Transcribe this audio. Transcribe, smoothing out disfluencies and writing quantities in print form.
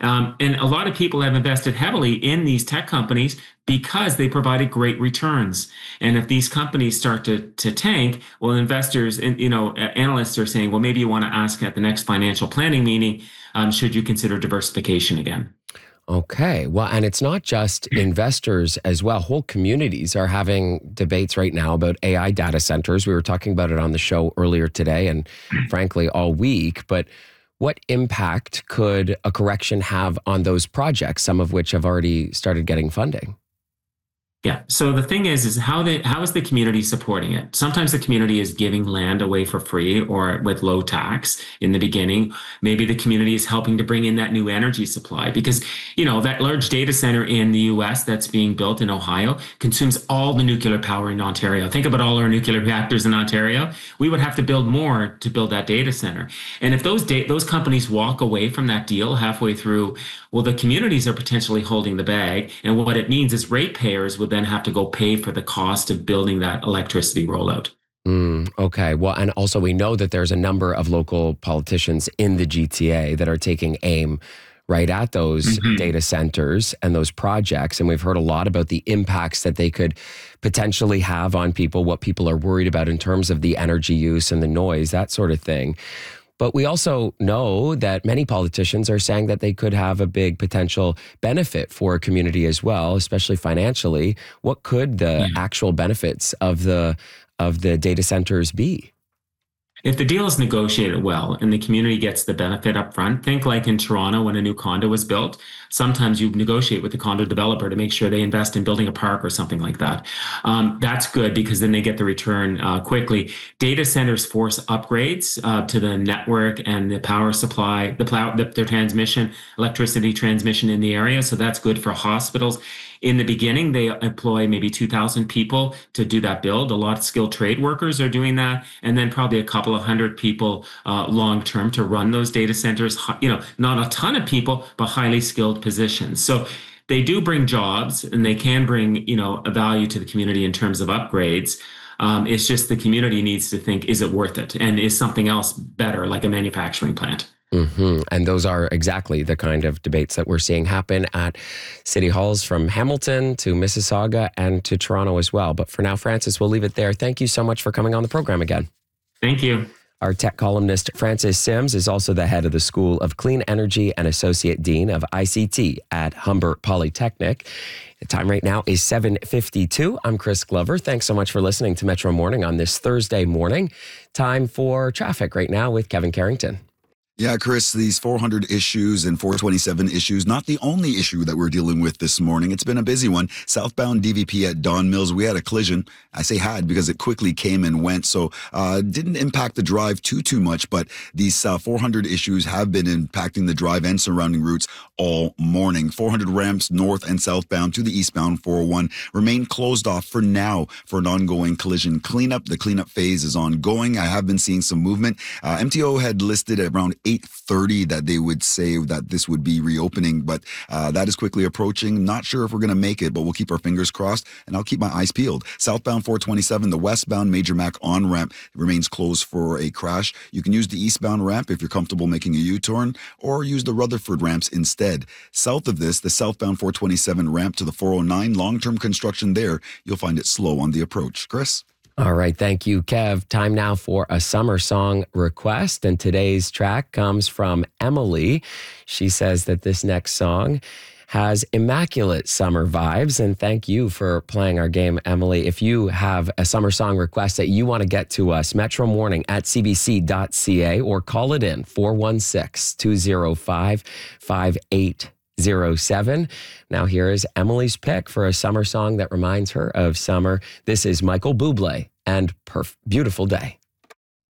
And a lot of people have invested heavily in these tech companies because they provided great returns. And if these companies start to tank, well, investors and analysts are saying, well, maybe you want to ask at the next financial planning meeting, should you consider diversification again? Okay. Well, and it's not just investors as well. Whole communities are having debates right now about AI data centers. We were talking about it on the show earlier today and frankly all week. But what impact could a correction have on those projects, some of which have already started getting funding? Yeah. So the thing is how is the community supporting it? Sometimes the community is giving land away for free or with low tax in the beginning. Maybe the community is helping to bring in that new energy supply because, that large data center in the US that's being built in Ohio consumes all the nuclear power in Ontario. Think about all our nuclear reactors in Ontario. We would have to build more to build that data center. And if those companies walk away from that deal halfway through, well, the communities are potentially holding the bag. And what it means is ratepayers would then have to go pay for the cost of building that electricity rollout. Okay. Well, and also we know that there's a number of local politicians in the GTA that are taking aim right at those data centers and those projects. And we've heard a lot about the impacts that they could potentially have on people, what people are worried about in terms of the energy use and the noise, that sort of thing. But we also know that many politicians are saying that they could have a big potential benefit for a community as well, especially financially. What could the actual benefits of the data centers be? If the deal is negotiated well and the community gets the benefit up front, think like in Toronto when a new condo was built. Sometimes you negotiate with the condo developer to make sure they invest in building a park or something like that. That's good because then they get the return quickly. Data centers force upgrades to the network and the power supply, their transmission, electricity transmission in the area. So that's good for hospitals. In the beginning, they employ maybe 2,000 people to do that build. A lot of skilled trade workers are doing that. And then probably a couple of hundred people long-term to run those data centers. Not a ton of people, but highly skilled positions. So they do bring jobs and they can bring, a value to the community in terms of upgrades. It's just the community needs to think, is it worth it? And is something else better, like a manufacturing plant? And those are exactly the kind of debates that we're seeing happen at city halls from Hamilton to Mississauga and to Toronto as well. But for now, Francis, we'll leave it there. Thank you so much for coming on the program again. Thank you. Our tech columnist, Francis Sims, is also the head of the School of Clean Energy and Associate Dean of ICT at Humber Polytechnic. The time right now is 7:52. I'm Chris Glover. Thanks so much for listening to Metro Morning on this Thursday morning. Time for traffic right now with Kevin Carrington. Yeah, Chris, these 400 issues and 427 issues, not the only issue that we're dealing with this morning. It's been a busy one. Southbound DVP at Don Mills, we had a collision. I say had because it quickly came and went, so didn't impact the drive too much, but these 400 issues have been impacting the drive and surrounding routes all morning. 400 ramps north and southbound to the eastbound 401 remain closed off for now for an ongoing collision cleanup. The cleanup phase is ongoing. I have been seeing some movement. MTO had listed around 8:30 that they would say that this would be reopening, but that is quickly approaching. Not sure if we're going to make it, but we'll keep our fingers crossed, and I'll keep my eyes peeled. Southbound 427, the westbound Major Mac on-ramp remains closed for a crash. You can use the eastbound ramp if you're comfortable making a U-turn, or use the Rutherford ramps instead. South of this, the southbound 427 ramp to the 409, long-term construction there. You'll find it slow on the approach. Chris? All right. Thank you, Kev. Time now for a summer song request. And today's track comes from Emily. She says that this next song has immaculate summer vibes. And thank you for playing our game, Emily. If you have a summer song request that you want to get to us, Metro Morning at cbc.ca or call it in 416-205-5807. Now here is Emily's pick for a summer song that reminds her of summer. This is Michael Bublé and Beautiful Day.